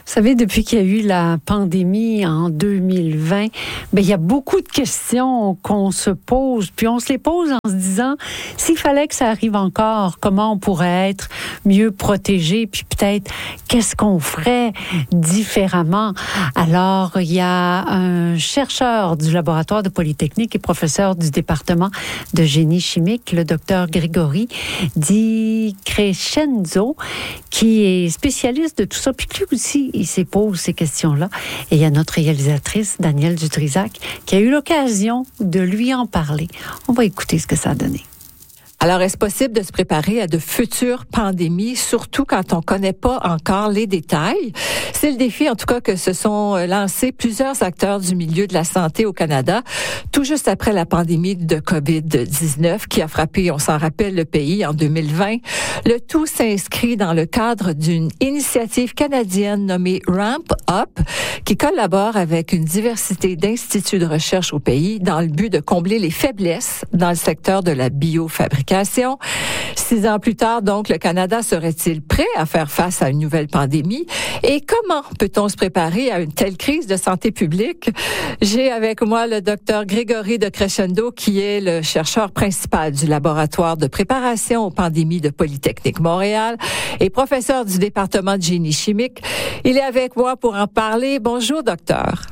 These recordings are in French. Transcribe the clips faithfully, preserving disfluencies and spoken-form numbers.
Vous savez, depuis qu'il y a eu la pandémie en deux mille vingt, bien, il y a beaucoup de questions qu'on se pose, puis on se les pose en se disant, s'il fallait que ça arrive encore, comment on pourrait être mieux protégé, puis peut-être, qu'est-ce qu'on ferait différemment? Alors, il y a un chercheur du laboratoire de Polytechnique et professeur du département de génie chimique, le docteur Grégory Di Crescenzo, qui est spécialiste de tout ça, puis lui aussi, il se pose ces questions-là. Et il y a notre réalisatrice, Danielle Dutrisac, qui a eu l'occasion de lui en parler. On va écouter ce que ça a donné. Alors, est-ce possible de se préparer à de futures pandémies, surtout quand on ne connaît pas encore les détails? C'est le défi, en tout cas, que se sont lancés plusieurs acteurs du milieu de la santé au Canada, tout juste après la pandémie de covid dix-neuf qui a frappé, on s'en rappelle, le pays en deux mille vingt. Le tout s'inscrit dans le cadre d'une initiative canadienne nommée Ramp Up, qui collabore avec une diversité d'instituts de recherche au pays dans le but de combler les faiblesses dans le secteur de la biofabrication. Six ans plus tard, donc, le Canada serait-il prêt à faire face à une nouvelle pandémie? Et comment peut-on se préparer à une telle crise de santé publique? J'ai avec moi le docteur Grégory Di Crescenzo, qui est le chercheur principal du laboratoire de préparation aux pandémies de Polytechnique Montréal et professeur du département de génie chimique. Il est avec moi pour en parler. Bonjour, docteur.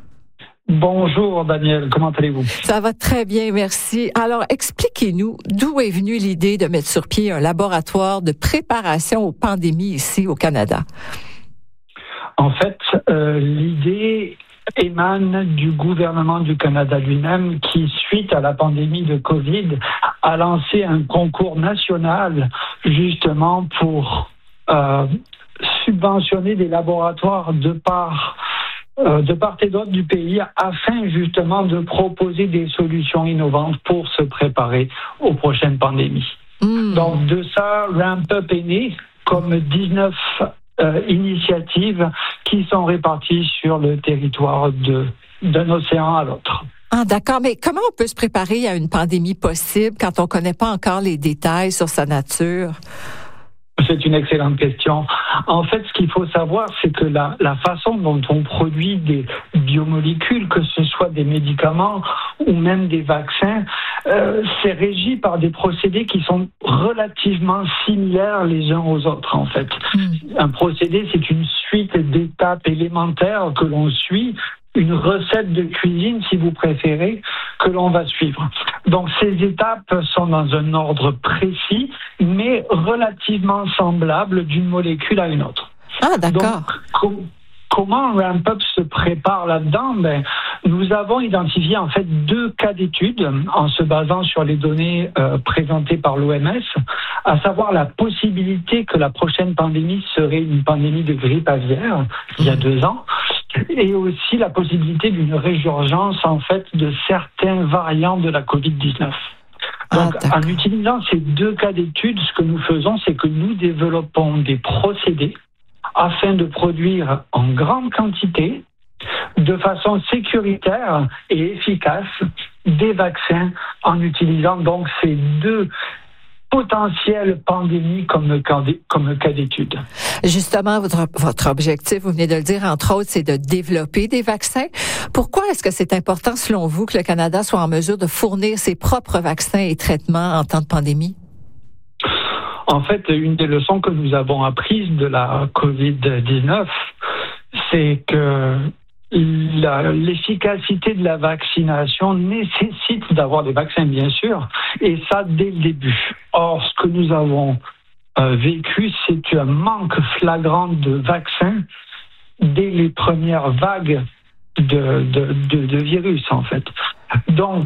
Bonjour Daniel, comment allez-vous? Ça va très bien, merci. Alors, expliquez-nous d'où est venue l'idée de mettre sur pied un laboratoire de préparation aux pandémies ici au Canada. En fait, euh, l'idée émane du gouvernement du Canada lui-même qui, suite à la pandémie de Covid, a lancé un concours national justement pour euh, subventionner des laboratoires de part de part et d'autre du pays afin justement de proposer des solutions innovantes pour se préparer aux prochaines pandémies. Mmh. Donc de ça, Ramp Up est né comme dix-neuf euh, initiatives qui sont réparties sur le territoire de, d'un océan à l'autre. Ah, d'accord. Mais comment on peut se préparer à une pandémie possible quand on ne connaît pas encore les détails sur sa nature? C'est une excellente question. En fait, ce qu'il faut savoir, c'est que la, la façon dont on produit des biomolécules, que ce soit des médicaments ou même des vaccins, euh, c'est régi par des procédés qui sont relativement similaires les uns aux autres, en fait. Mmh. Un procédé, c'est une suite d'étapes élémentaires que l'on suit, une recette de cuisine, si vous préférez, que l'on va suivre. Donc, ces étapes sont dans un ordre précis, mais relativement semblable d'une molécule à une autre. Ah, d'accord. Donc, com- comment Ramp Up se prépare là-dedans? Ben, nous avons identifié en fait deux cas d'études en se basant sur les données euh, présentées par l'O M S, à savoir la possibilité que la prochaine pandémie serait une pandémie de grippe aviaire, il y a deux ans, et aussi la possibilité d'une résurgence en fait de certains variants de la covid dix-neuf. Donc, ah, en utilisant ces deux cas d'études, ce que nous faisons, c'est que nous développons des procédés afin de produire en grande quantité, de façon sécuritaire et efficace, des vaccins en utilisant donc ces deux potentielle pandémie comme, comme cas d'étude. Justement, votre, votre objectif, vous venez de le dire, entre autres, c'est de développer des vaccins. Pourquoi est-ce que c'est important, selon vous, que le Canada soit en mesure de fournir ses propres vaccins et traitements en temps de pandémie? En fait, une des leçons que nous avons apprises de la covid dix-neuf, c'est que La, l'efficacité de la vaccination nécessite d'avoir des vaccins, bien sûr, et ça dès le début. Or, ce que nous avons euh, vécu, c'est un manque flagrant de vaccins dès les premières vagues de, de, de, de virus, en fait. Donc,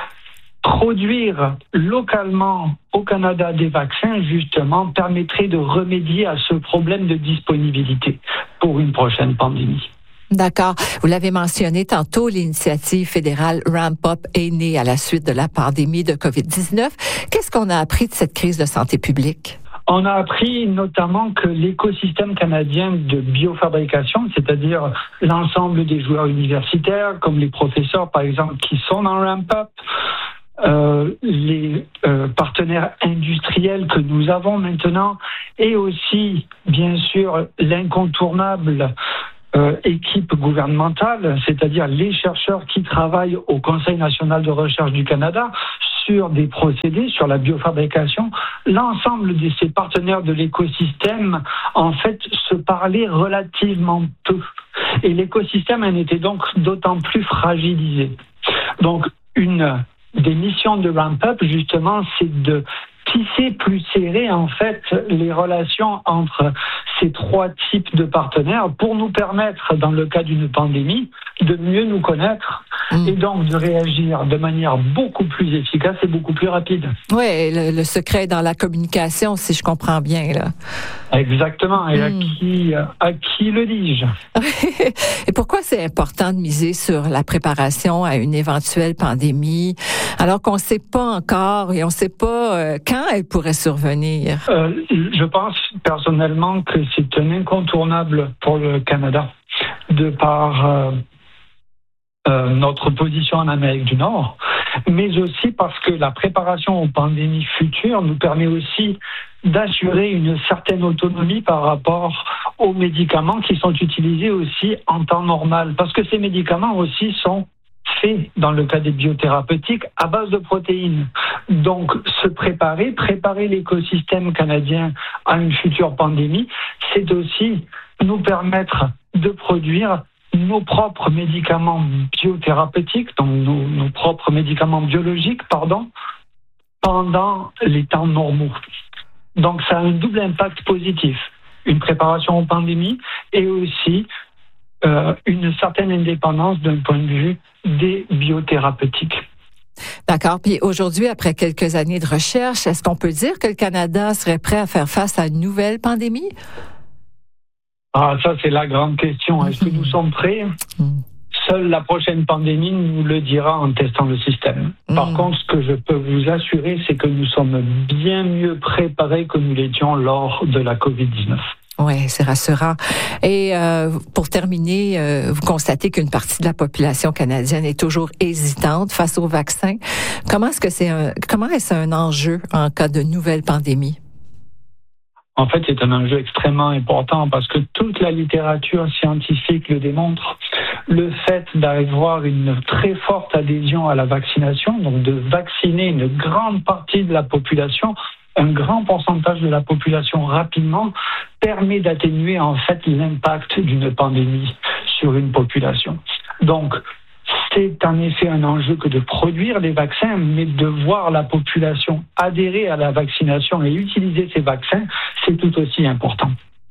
produire localement au Canada des vaccins, justement, permettrait de remédier à ce problème de disponibilité pour une prochaine pandémie. D'accord. Vous l'avez mentionné tantôt, l'initiative fédérale Ramp Up est née à la suite de la pandémie de covid dix-neuf. Qu'est-ce qu'on a appris de cette crise de santé publique? On a appris notamment que l'écosystème canadien de biofabrication, c'est-à-dire l'ensemble des joueurs universitaires, comme les professeurs par exemple qui sont dans Ramp Up, euh, les euh, partenaires industriels que nous avons maintenant, et aussi bien sûr l'incontournable euh, équipe gouvernementale, c'est-à-dire les chercheurs qui travaillent au Conseil national de recherche du Canada sur des procédés, sur la biofabrication, l'ensemble de ces partenaires de l'écosystème, en fait, se parlaient relativement peu. Et l'écosystème en était donc d'autant plus fragilisé. Donc, une des missions de Ramp Up, justement, c'est de tisser plus serré, en fait, les relations entre ces trois types de partenaires pour nous permettre, dans le cas d'une pandémie, de mieux nous connaître mmh. et donc de réagir de manière beaucoup plus efficace et beaucoup plus rapide. Oui, le, le secret dans la communication, si je comprends bien, là. Exactement. Et mmh. à qui, à qui le dis-je? Et pourquoi c'est important de miser sur la préparation à une éventuelle pandémie, alors qu'on ne sait pas encore et on ne sait pas euh, quand elle pourrait survenir? Euh, je pense personnellement que c'est un incontournable pour le Canada, de par euh, euh, notre position en Amérique du Nord, mais aussi parce que la préparation aux pandémies futures nous permet aussi d'assurer une certaine autonomie par rapport aux médicaments qui sont utilisés aussi en temps normal. Parce que ces médicaments aussi sont faits, dans le cas des biothérapeutiques, à base de protéines. Donc, se préparer, préparer l'écosystème canadien à une future pandémie, c'est aussi nous permettre de produire nos propres médicaments biothérapeutiques, donc nos, nos propres médicaments biologiques, pardon, pendant les temps normaux. Donc, ça a un double impact positif. Une préparation aux pandémies et aussi euh, une certaine indépendance d'un point de vue des biothérapeutiques. D'accord. Puis aujourd'hui, après quelques années de recherche, est-ce qu'on peut dire que le Canada serait prêt à faire face à une nouvelle pandémie? Ah, ça, c'est la grande question. Est-ce que nous sommes prêts? Seule la prochaine pandémie nous le dira en testant le système. Par mmh. contre, ce que je peux vous assurer, c'est que nous sommes bien mieux préparés que nous l'étions lors de la covid dix-neuf. Oui, c'est rassurant. Et euh, pour terminer, euh, vous constatez qu'une partie de la population canadienne est toujours hésitante face au vaccin. Comment est-ce que c'est un, comment est-ce un enjeu en cas de nouvelle pandémie? En fait, c'est un enjeu extrêmement important parce que toute la littérature scientifique le démontre. Le fait d'avoir une très forte adhésion à la vaccination, donc de vacciner une grande partie de la population, un grand pourcentage de la population rapidement, permet d'atténuer en fait l'impact d'une pandémie sur une population. Donc, c'est en effet un enjeu que de produire des vaccins, mais de voir la population adhérer à la vaccination et utiliser ces vaccins, c'est tout aussi important.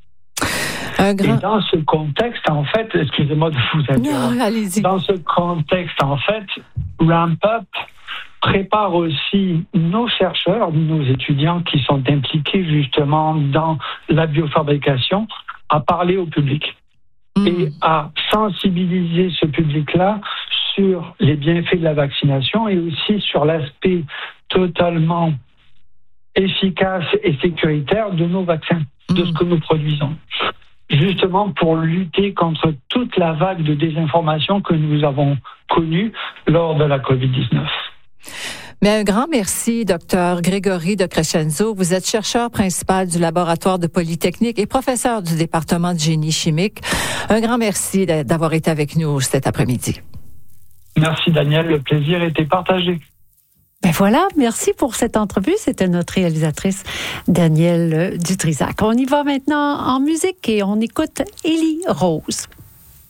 Un grand... Et dans ce contexte, en fait, excusez-moi de vous interrompre. Non, allez-y. Dans ce contexte, en fait, Ramp Up prépare aussi nos chercheurs, nos étudiants qui sont impliqués justement dans la biofabrication à parler au public mmh. et à sensibiliser ce public-là sur les bienfaits de la vaccination et aussi sur l'aspect totalement efficace et sécuritaire de nos vaccins, mmh. de ce que nous produisons. Justement pour lutter contre toute la vague de désinformation que nous avons connue lors de la covid dix-neuf. Mais un grand merci, docteur Grégory de Crescenzo. Vous êtes chercheur principal du laboratoire de Polytechnique et professeur du département de génie chimique. Un grand merci d'avoir été avec nous cet après-midi. Merci, Daniel. Le plaisir était partagé. Ben voilà, merci pour cette entrevue. C'était notre réalisatrice Danielle Dutrisac. On y va maintenant en musique et on écoute Élie Rose.